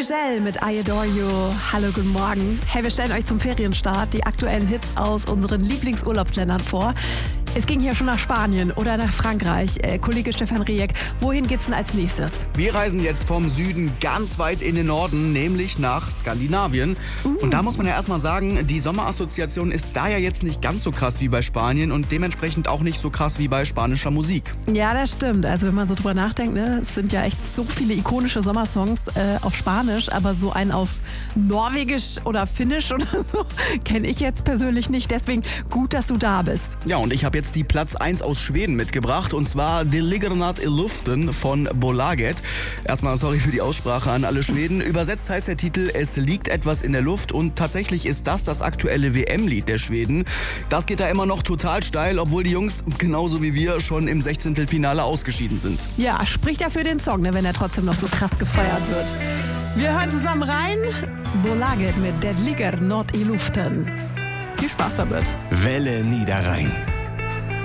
Mugel mit I Adore You. Hallo, guten Morgen. Hey, wir stellen euch zum Ferienstart die aktuellen Hits aus unseren Lieblingsurlaubsländern vor. Es ging hier schon nach Spanien oder nach Frankreich. Kollege Stefan Rieck, wohin geht's denn als nächstes? Wir reisen jetzt vom Süden ganz weit in den Norden, nämlich nach Skandinavien. Und da muss man ja erstmal sagen, die Sommerassoziation ist da ja jetzt nicht ganz so krass wie bei Spanien und dementsprechend auch nicht so krass wie bei spanischer Musik. Ja, das stimmt. Also wenn man so drüber nachdenkt, ne, es sind ja echt so viele ikonische Sommersongs auf Spanisch, aber so einen auf Norwegisch oder Finnisch oder so kenne ich jetzt persönlich nicht. Deswegen gut, dass du da bist. Ja, und ich habe jetzt die Platz 1 aus Schweden mitgebracht, und zwar De ligger nåt i luften von Bolaget. Erstmal sorry für die Aussprache an alle Schweden. Übersetzt heißt der Titel Es liegt etwas in der Luft, und tatsächlich ist das aktuelle WM-Lied der Schweden. Das geht da immer noch total steil, obwohl die Jungs genauso wie wir schon im 16. Finale ausgeschieden sind. Ja, spricht ja für den Song, ne, wenn er trotzdem noch so krass gefeiert wird. Wir hören zusammen rein. Bolaget mit De ligger nåt i luften. Viel Spaß damit. Welle Niederrhein.